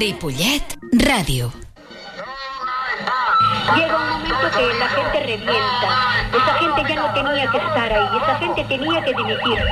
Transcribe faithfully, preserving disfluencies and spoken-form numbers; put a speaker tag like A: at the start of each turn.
A: Ripollet Ràdio.
B: Llega un momento que la gente revienta. Esa gente ya no tenía que estar ahí. Esa gente tenía que dimitir.